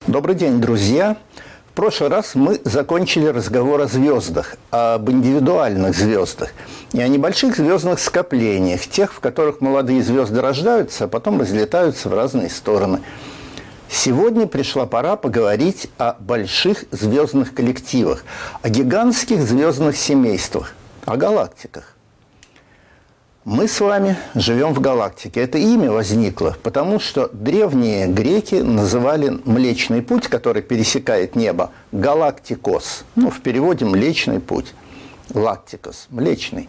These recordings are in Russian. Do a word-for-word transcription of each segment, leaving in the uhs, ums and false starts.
Добрый день, друзья! В прошлый раз мы закончили разговор о звездах, об индивидуальных звездах и о небольших звездных скоплениях, тех, в которых молодые звезды рождаются, а потом разлетаются в разные стороны. Сегодня пришла пора поговорить о больших звездных коллективах, о гигантских звездных семействах, о галактиках. Мы с вами живем в галактике. Это имя возникло, потому что древние греки называли Млечный Путь, который пересекает небо, галактикос. Ну, в переводе Млечный Путь. Лактикос, Млечный.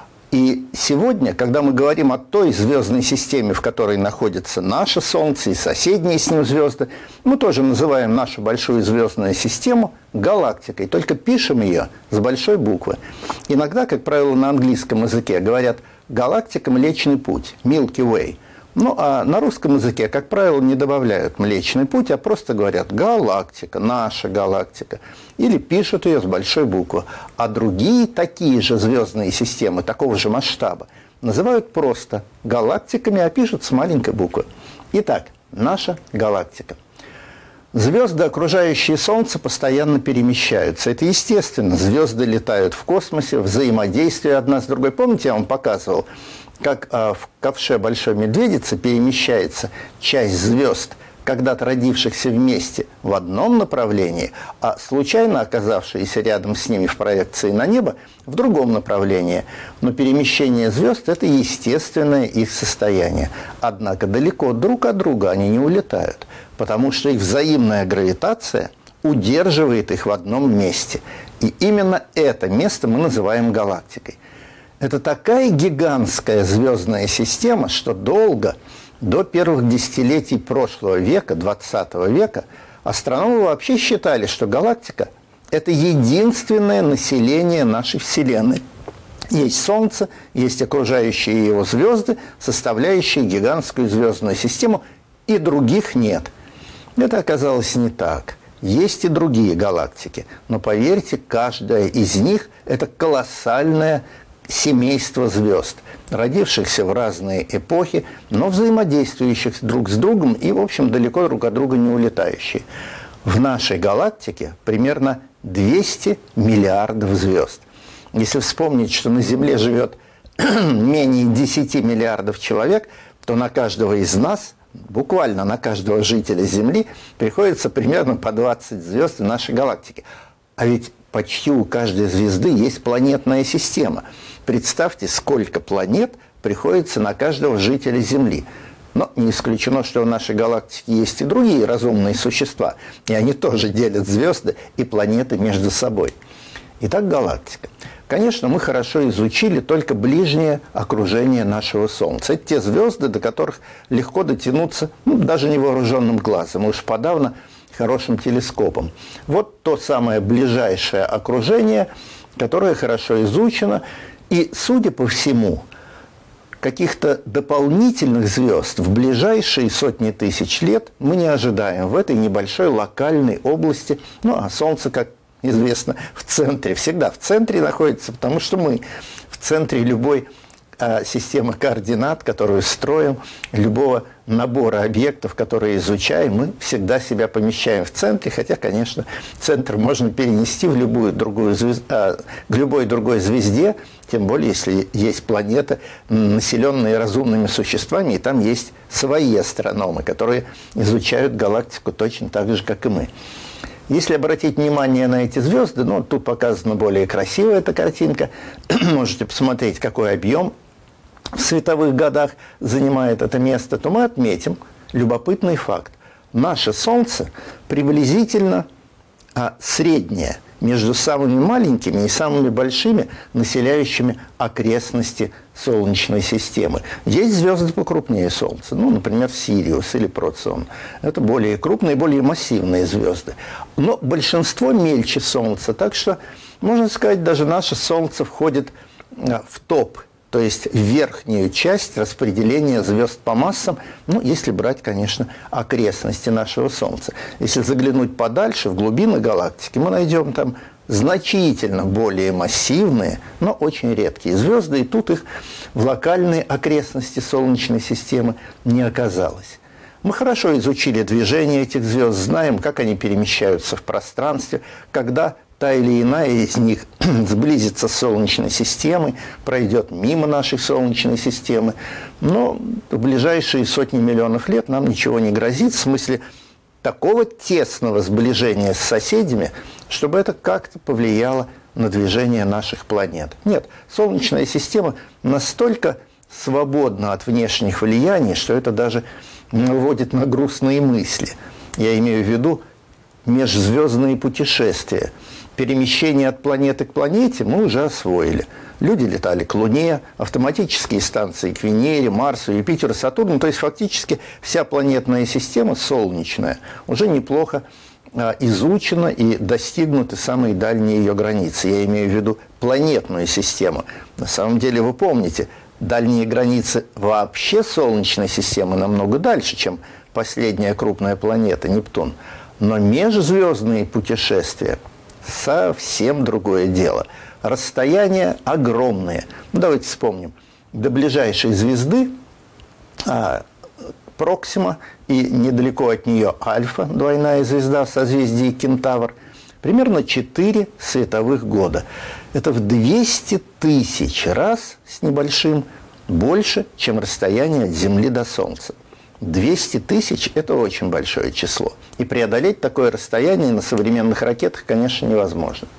И сегодня, когда мы говорим о той звездной системе, в которой находится наше Солнце и соседние с ним звезды, мы тоже называем нашу большую звездную систему галактикой, только пишем ее с большой буквы. Иногда, как правило, на английском языке говорят «галактика Млечный Путь», Milky Way. Ну, а на русском языке, как правило, не добавляют «Млечный Путь», а просто говорят «галактика», «наша галактика». Или пишут ее с большой буквы. А другие такие же звездные системы, такого же масштаба, называют просто галактиками, а пишут с маленькой буквы. Итак, наша галактика. Звезды, окружающие Солнце, постоянно перемещаются. Это естественно. Звезды летают в космосе, взаимодействие одна с другой. Помните, я вам показывал, как а, в ковше Большой Медведицы перемещается часть звезд, когда-то родившихся вместе, в одном направлении, а случайно оказавшиеся рядом с ними в проекции на небо в другом направлении. Но перемещение звезд – это естественное их состояние. Однако далеко друг от друга они не улетают, потому что их взаимная гравитация удерживает их в одном месте. И именно это место мы называем галактикой. Это такая гигантская звездная система, что долго, до первых десятилетий прошлого века, двадцатого века, астрономы вообще считали, что галактика – это единственное население нашей Вселенной. Есть Солнце, есть окружающие его звезды, составляющие гигантскую звездную систему, и других нет. Это оказалось не так. Есть и другие галактики, но поверьте, каждая из них – это колоссальное семейство звезд, родившихся в разные эпохи, но взаимодействующих друг с другом и, в общем, далеко друг от друга не улетающие. В нашей галактике примерно двести миллиардов звезд. Если вспомнить, что на Земле живет менее десяти миллиардов человек, то на каждого из нас, буквально на каждого жителя Земли, приходится примерно по двадцать звезд в нашей галактике. А ведь почти у каждой звезды есть планетная система. Представьте, сколько планет приходится на каждого жителя Земли. Но не исключено, что в нашей галактике есть и другие разумные существа, и они тоже делят звезды и планеты между собой. Итак, галактика. Конечно, мы хорошо изучили только ближнее окружение нашего Солнца. Это те звезды, до которых легко дотянуться, ну, даже невооруженным глазом, уж подавно хорошим телескопом. Вот то самое ближайшее окружение, которое хорошо изучено. И, судя по всему, каких-то дополнительных звезд в ближайшие сотни тысяч лет мы не ожидаем в этой небольшой локальной области. Ну, а Солнце, как известно, в центре, всегда в центре находится, потому что мы в центре любой а, системы координат, которую строим, любого набора объектов, которые изучаем, мы всегда себя помещаем в центре, хотя, конечно, центр можно перенести в любую другую звезд... а, к любой другой звезде, тем более, если есть планеты, населенные разумными существами, и там есть свои астрономы, которые изучают галактику точно так же, как и мы. Если обратить внимание на эти звезды, ну, тут показана более красивая эта картинка, можете посмотреть, какой объем в световых годах занимает это место, то мы отметим любопытный факт. Наше Солнце приблизительно а, среднее между самыми маленькими и самыми большими, населяющими окрестности Солнечной системы. Есть звезды покрупнее Солнца, ну, например, Сириус или Процион. Это более крупные, более массивные звезды. Но большинство мельче Солнца, так что, можно сказать, даже наше Солнце входит в топ, то есть в верхнюю часть распределения звезд по массам, ну, если брать, конечно, окрестности нашего Солнца. Если заглянуть подальше, в глубины галактики, мы найдем там значительно более массивные, но очень редкие звезды, и тут их в локальной окрестности Солнечной системы не оказалось. Мы хорошо изучили движение этих звезд, знаем, как они перемещаются в пространстве, когда та или иная из них сблизится с Солнечной системой, пройдет мимо нашей Солнечной системы. Но в ближайшие сотни миллионов лет нам ничего не грозит, в смысле такого тесного сближения с соседями, чтобы это как-то повлияло на движение наших планет. Нет, Солнечная система настолько свободна от внешних влияний, что это даже наводит на грустные мысли. Я имею в виду межзвездные путешествия. Перемещение от планеты к планете мы уже освоили. Люди летали к Луне, автоматические станции к Венере, Марсу, Юпитеру, Сатурну. То есть фактически вся планетная система солнечная уже неплохо а, изучена и достигнуты самые дальние ее границы. Я имею в виду планетную систему. На самом деле вы помните, дальние границы вообще Солнечной системы намного дальше, чем последняя крупная планета Нептун. Но межзвездные путешествия совсем другое дело. Расстояния огромные. Ну, давайте вспомним. До ближайшей звезды а, Проксима и недалеко от нее Альфа, двойная звезда в созвездии Кентавр, примерно четыре световых года. Это в двести тысяч раз с небольшим больше, чем расстояние от Земли до Солнца. двести тысяч – это очень большое число. И преодолеть такое расстояние на современных ракетах, конечно, невозможно.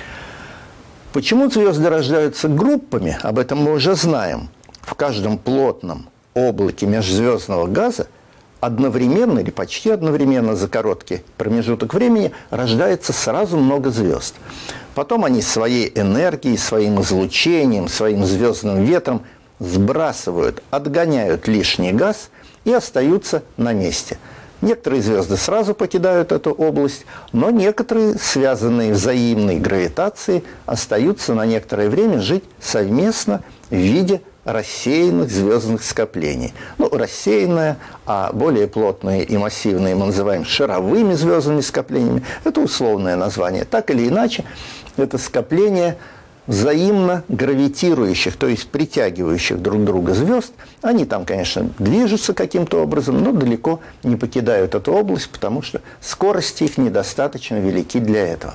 Почему звезды рождаются группами, об этом мы уже знаем. В каждом плотном облаке межзвездного газа одновременно или почти одновременно за короткий промежуток времени рождается сразу много звезд. Потом они своей энергией, своим излучением, своим звездным ветром сбрасывают, отгоняют лишний газ и остаются на месте. Некоторые звезды сразу покидают эту область, но некоторые, связанные взаимной гравитацией, остаются на некоторое время жить совместно в виде рассеянных звездных скоплений. Ну, рассеянные, а более плотные и массивные мы называем шаровыми звездными скоплениями. Это условное название. Так или иначе, это скопление взаимно гравитирующих, то есть притягивающих друг друга звезд. Они там, конечно, движутся каким-то образом, но далеко не покидают эту область, потому что скорости их недостаточно велики для этого.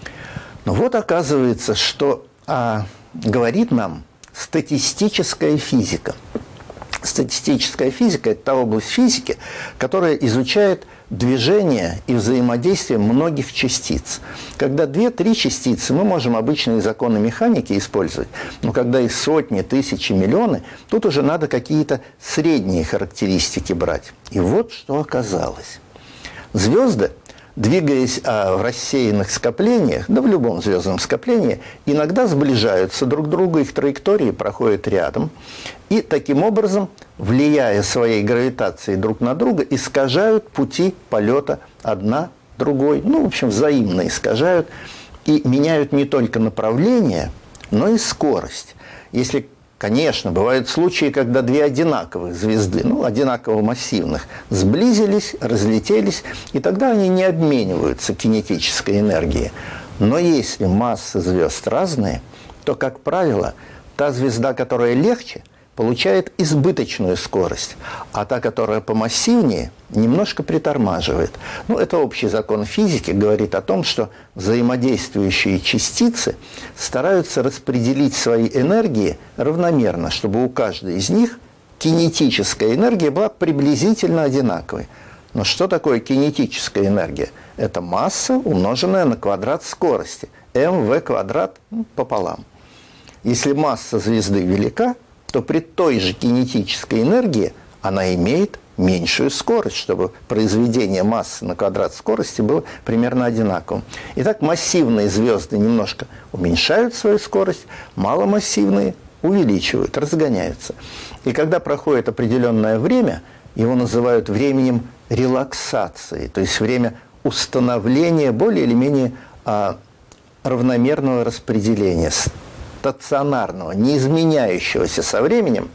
Но вот оказывается, что а, говорит нам статистическая физика. Статистическая физика – это та область физики, которая изучает движение и взаимодействие многих частиц. Когда две-три частицы, мы можем обычные законы механики использовать, но когда их сотни, тысячи, миллионы, тут уже надо какие-то средние характеристики брать. И вот что оказалось. Звезды, двигаясь а, в рассеянных скоплениях, да в любом звездном скоплении, иногда сближаются друг к другу, их траектории проходят рядом, и таким образом, влияя своей гравитацией друг на друга, искажают пути полета одна другой, ну, в общем, взаимно искажают, и меняют не только направление, но и скорость. Если, конечно, бывают случаи, когда две одинаковых звезды, ну, одинаково массивных, сблизились, разлетелись, и тогда они не обмениваются кинетической энергией. Но если массы звезд разные, то, как правило, та звезда, которая легче, получает избыточную скорость, а та, которая помассивнее, немножко притормаживает. Ну, это общий закон физики, говорит о том, что взаимодействующие частицы стараются распределить свои энергии равномерно, чтобы у каждой из них кинетическая энергия была приблизительно одинаковой. Но что такое кинетическая энергия? Это масса, умноженная на квадрат скорости. эм вэ квадрат пополам. Если масса звезды велика, то при той же кинетической энергии она имеет меньшую скорость, чтобы произведение массы на квадрат скорости было примерно одинаковым. Итак, массивные звезды немножко уменьшают свою скорость, маломассивные увеличивают, разгоняются. И когда проходит определенное время, его называют временем релаксации, то есть время установления более или менее а, равномерного распределения, стационарного, не изменяющегося со временем,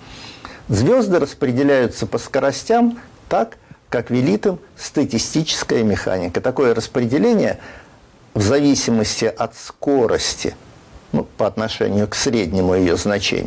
звезды распределяются по скоростям так, как велит им статистическая механика. Такое распределение в зависимости от скорости, ну, по отношению к среднему ее значению,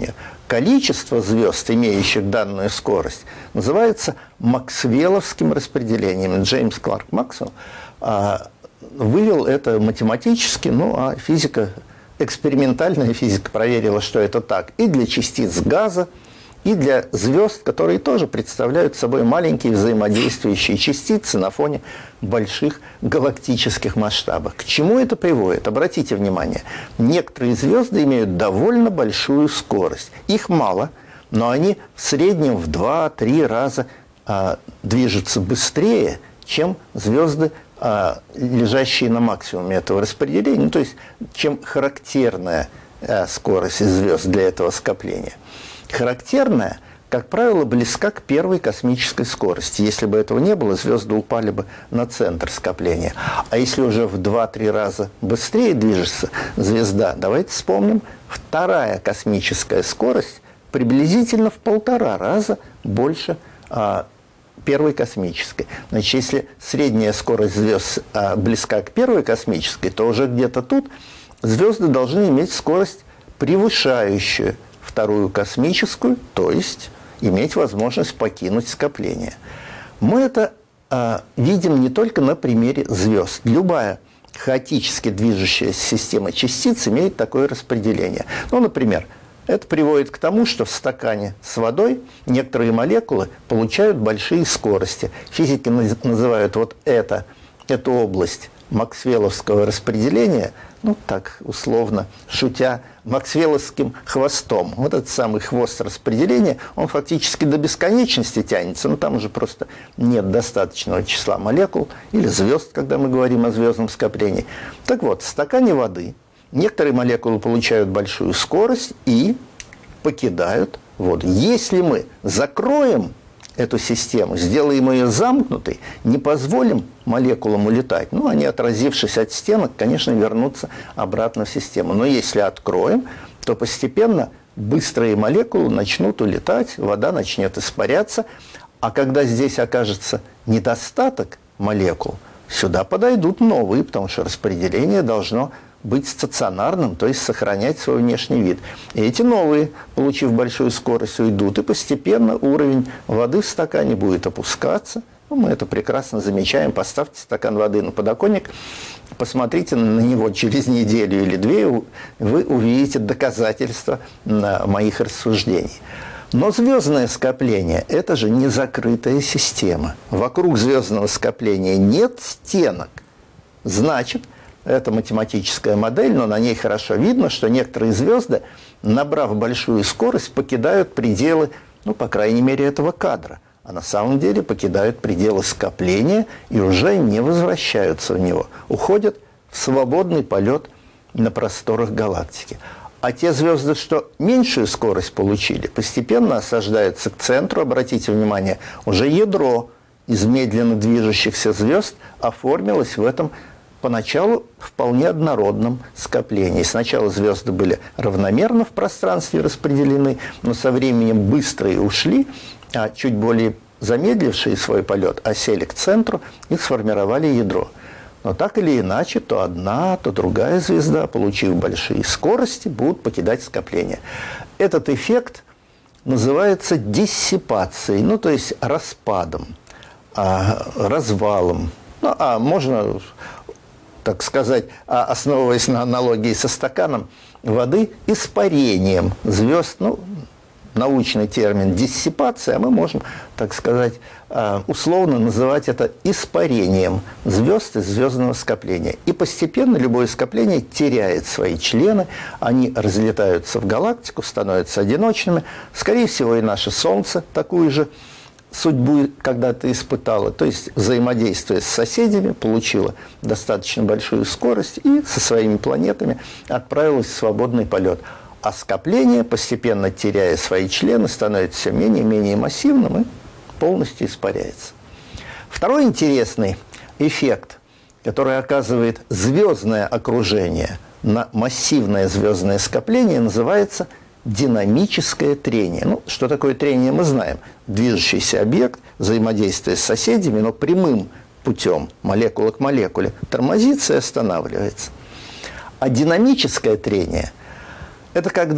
количество звезд, имеющих данную скорость, называется максвелловским распределением. Джеймс Кларк Максвелл а, вывел это математически, ну а физика, экспериментальная физика проверила, что это так и для частиц газа, и для звезд, которые тоже представляют собой маленькие взаимодействующие частицы на фоне больших галактических масштабов. К чему это приводит? Обратите внимание, некоторые звезды имеют довольно большую скорость. Их мало, но они в среднем в два-три раза а, движутся быстрее, чем звезды, а, лежащие на максимуме этого распределения, ну, то есть чем характерная а, скорость звезд для этого скопления. Характерная, как правило, близка к первой космической скорости. Если бы этого не было, звезды упали бы на центр скопления. А если уже в два-три раза быстрее движется звезда, давайте вспомним, вторая космическая скорость приблизительно в полтора раза больше а, первой космической. Значит, если средняя скорость звезд а, близка к первой космической, то уже где-то тут звезды должны иметь скорость, превышающую вторую космическую, то есть иметь возможность покинуть скопление. Мы это а, видим не только на примере звезд. Любая хаотически движущаяся система частиц имеет такое распределение. Ну, например, это приводит к тому, что в стакане с водой некоторые молекулы получают большие скорости. Физики называют вот это, эту область максвелловского распределения, ну так условно, шутя, максвелловским хвостом. Вот этот самый хвост распределения, он фактически до бесконечности тянется, но там уже просто нет достаточного числа молекул или звезд, когда мы говорим о звездном скоплении. Так вот, в стакане воды некоторые молекулы получают большую скорость и покидают воду. Если мы закроем эту систему, сделаем ее замкнутой, не позволим молекулам улетать, ну, они, отразившись от стенок, конечно, вернутся обратно в систему. Но если откроем, то постепенно быстрые молекулы начнут улетать, вода начнет испаряться, а когда здесь окажется недостаток молекул, сюда подойдут новые, потому что распределение должно быть стационарным, то есть сохранять свой внешний вид. И эти новые, получив большую скорость, уйдут, и постепенно уровень воды в стакане будет опускаться. Ну, мы это прекрасно замечаем. Поставьте стакан воды на подоконник, посмотрите на него через неделю или две, вы увидите доказательства моих рассуждений. Но звездное скопление – это же не закрытая система. Вокруг звездного скопления нет стенок. Значит, это математическая модель, но на ней хорошо видно, что некоторые звезды, набрав большую скорость, покидают пределы, ну, по крайней мере, этого кадра. А на самом деле покидают пределы скопления и уже не возвращаются в него. Уходят в свободный полет на просторах галактики. А те звезды, что меньшую скорость получили, постепенно осаждаются к центру. Обратите внимание, уже ядро из медленно движущихся звезд оформилось в этом поначалу вполне однородном скоплении. Сначала звезды были равномерно в пространстве распределены, но со временем быстрые ушли, а чуть более замедлившие свой полет осели к центру и сформировали ядро. Но так или иначе, то одна, то другая звезда, получив большие скорости, будут покидать скопление. Этот эффект называется диссипацией, ну то есть распадом, развалом. Ну, а можно, так сказать, основываясь на аналогии со стаканом воды, испарением звезд, ну, научный термин диссипация, а мы можем, так сказать, условно называть это испарением звезд из звездного скопления. И постепенно любое скопление теряет свои члены, они разлетаются в галактику, становятся одиночными. Скорее всего, и наше Солнце такую же судьбу когда-то испытало, то есть взаимодействие с соседями, получило достаточно большую скорость и со своими планетами отправилось в свободный полет. А скопление, постепенно теряя свои члены, становится все менее и менее массивным и полностью испаряется. Второй интересный эффект, который оказывает звездное окружение на массивное звездное скопление, называется динамическое трение. Ну, что такое трение, мы знаем. Движущийся объект, взаимодействие с соседями, но прямым путем, молекула к молекуле, тормозится и останавливается. А динамическое трение – это когда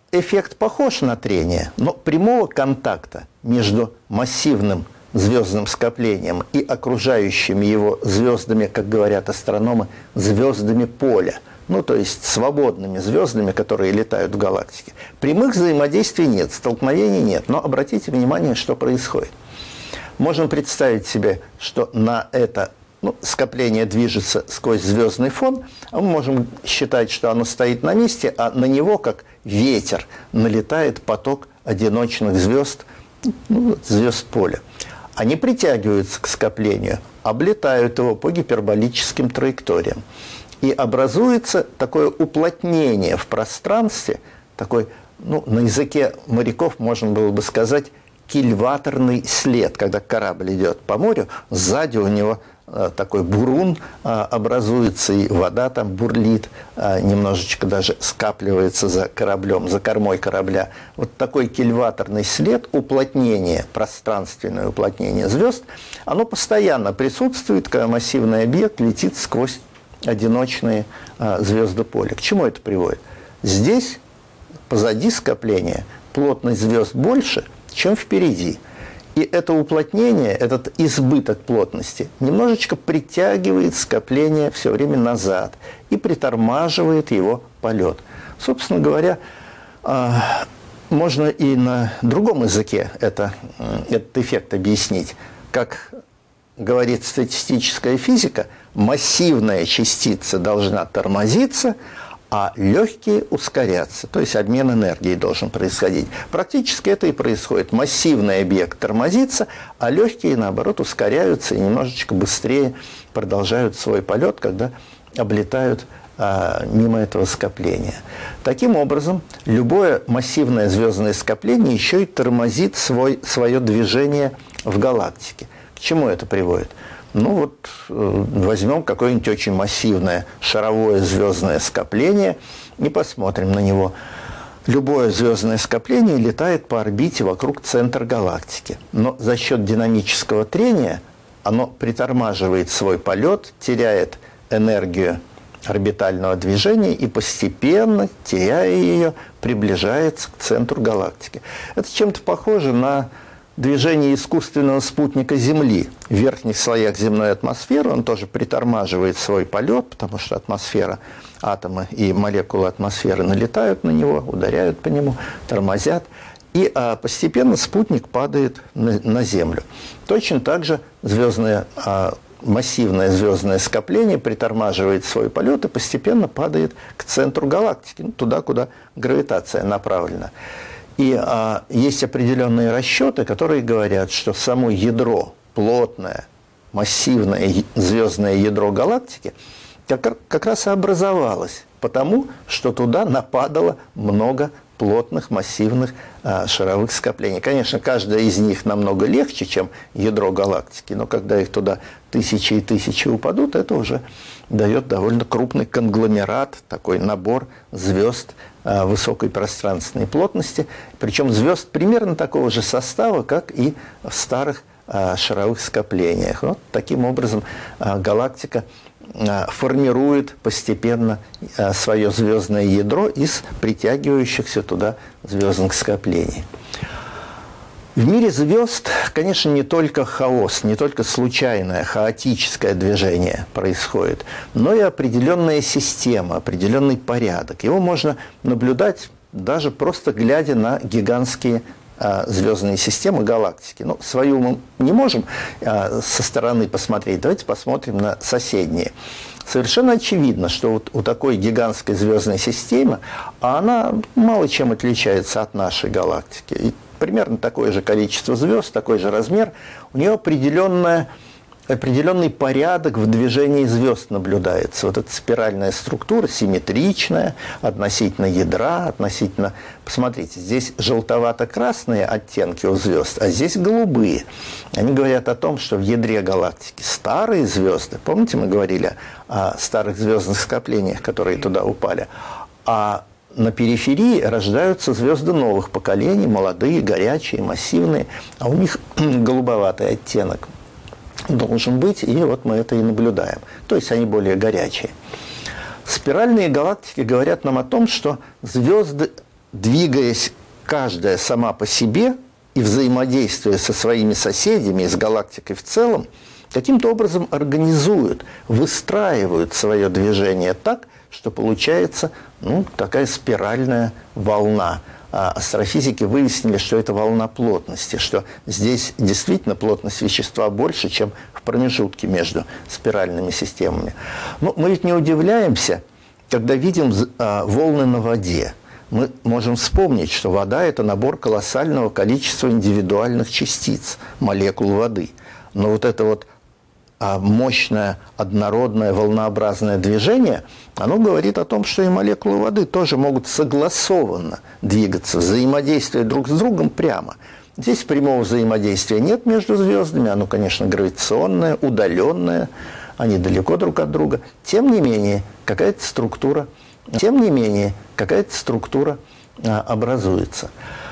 эффект похож на трение, но прямого контакта между массивным звездным скоплением и окружающими его звездами, как говорят астрономы, звездами поля, ну, то есть свободными звездами, которые летают в галактике. Прямых взаимодействий нет, столкновений нет, но обратите внимание, что происходит. Можно представить себе, что на это ну, скопление движется сквозь звездный фон, а мы можем считать, что оно стоит на месте, а на него, как ветер, налетает поток одиночных звезд, ну, звезд поля. Они притягиваются к скоплению, облетают его по гиперболическим траекториям. И образуется такое уплотнение в пространстве, такой, ну, на языке моряков можно было бы сказать, кильваторный след. Когда корабль идет по морю, сзади у него э, такой бурун э, образуется, и вода там бурлит, э, немножечко даже скапливается за кораблем, за кормой корабля. Вот такой кильваторный след, уплотнение, пространственное уплотнение звезд, оно постоянно присутствует, когда массивный объект летит сквозь одиночные а, звезды поля. К чему это приводит? Здесь, позади скопления, плотность звезд больше, чем впереди. И это уплотнение, этот избыток плотности немножечко притягивает скопление все время назад и притормаживает его полет. Собственно говоря, а, можно и на другом языке это, этот эффект объяснить. Как говорит статистическая физика, массивная частица должна тормозиться, а легкие ускоряться. То есть обмен энергией должен происходить. Практически это и происходит. Массивный объект тормозится, а легкие, наоборот, ускоряются и немножечко быстрее продолжают свой полет, когда облетают а, мимо этого скопления. Таким образом, любое массивное звездное скопление еще и тормозит свой, свое движение в галактике. К чему это приводит? Ну вот возьмем какое-нибудь очень массивное шаровое звездное скопление и посмотрим на него. Любое звездное скопление летает по орбите вокруг центра галактики. Но за счет динамического трения оно притормаживает свой полет, теряет энергию орбитального движения и постепенно, теряя ее, приближается к центру галактики. Это чем-то похоже на движение искусственного спутника Земли в верхних слоях земной атмосферы. Он тоже притормаживает свой полет, потому что атмосфера, атомы и молекулы атмосферы налетают на него, ударяют по нему, тормозят. И а, постепенно спутник падает на, на Землю. Точно так же звездное, а, массивное звездное скопление притормаживает свой полет и постепенно падает к центру галактики, ну, туда, куда гравитация направлена. И а, есть определенные расчеты, которые говорят, что само ядро, плотное, массивное звездное ядро галактики как, как раз и образовалось, потому что туда нападало много плотных, массивных а, шаровых скоплений. Конечно, каждое из них намного легче, чем ядро галактики, но когда их туда тысячи и тысячи упадут, это уже дает довольно крупный конгломерат, такой набор звезд а, высокой пространственной плотности, причем звезд примерно такого же состава, как и в старых а, шаровых скоплениях. Вот таким образом а, галактика формирует постепенно свое звездное ядро из притягивающихся туда звездных скоплений. В мире звезд, конечно, не только хаос, не только случайное, хаотическое движение происходит, но и определенная система, определенный порядок. Его можно наблюдать даже просто глядя на гигантские звездные системы галактики. Ну, свою мы не можем а, со стороны посмотреть. Давайте посмотрим на соседние. Совершенно очевидно, что вот у такой гигантской звездной системы она мало чем отличается от нашей галактики. И примерно такое же количество звезд, такой же размер. У нее определенная определенный порядок в движении звезд наблюдается. Вот эта спиральная структура симметричная относительно ядра, относительно... Посмотрите, здесь желтовато-красные оттенки у звезд, а здесь голубые. Они говорят о том, что в ядре галактики старые звезды, помните, мы говорили о старых звездных скоплениях, которые туда упали, а на периферии рождаются звезды новых поколений, молодые, горячие, массивные, а у них голубоватый оттенок должен быть, и вот мы это и наблюдаем. То есть они более горячие. Спиральные галактики говорят нам о том, что звезды двигаясь каждая сама по себе и взаимодействуя со своими соседями и с галактикой в целом, каким-то образом организуют, выстраивают свое движение так, что получается ну, такая спиральная волна. А астрофизики выяснили, что это волна плотности, что здесь действительно плотность вещества больше, чем в промежутке между спиральными системами. Но мы ведь не удивляемся, когда видим а, волны на воде. Мы можем вспомнить, что вода – это набор колоссального количества индивидуальных частиц, молекул воды. Но вот это вот мощное, однородное, волнообразное движение, оно говорит о том, что и молекулы воды тоже могут согласованно двигаться, взаимодействуя друг с другом прямо. Здесь прямого взаимодействия нет между звездами, оно, конечно, гравитационное, удаленное, они далеко друг от друга. Тем не менее, какая-то структура, тем не менее, какая-то структура а, образуется.